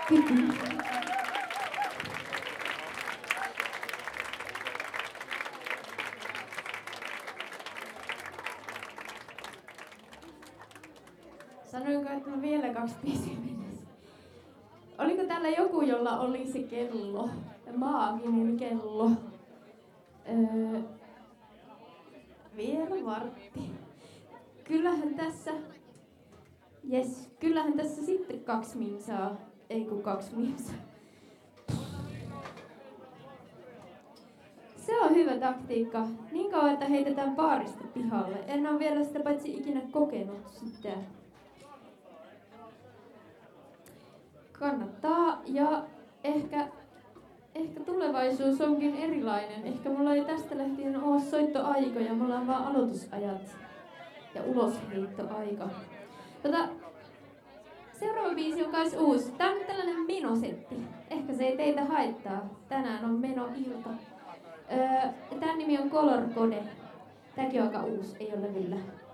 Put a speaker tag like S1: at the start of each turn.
S1: Sanoinko, että mä vielä 2 biisiä mennessä? Oliko täällä joku, jolla oli se kello? Maaginen kello. Vielä vartti. Kyllähän tässä sitten 2 minsaa. Ei kun 2 minsaa. Se on hyvä taktiikka. Niin kauan, että heitetään baarista pihalle. En ole vielä sitä paitsi ikinä kokenut sitä. Kannattaa ja ehkä tulevaisuus onkin erilainen. Ehkä mulla ei tästä lähtien ole soittoaikoja, mulla on vaan aloitusajat ja ulosheittoaika. Seuraava biisi on kans uusi. Tää on tällainen menosetti. Ehkä se ei teitä haittaa. Tänään on menoilta. Tän nimi on Color Code. Tääkin on aika uusi, ei ole levyllä.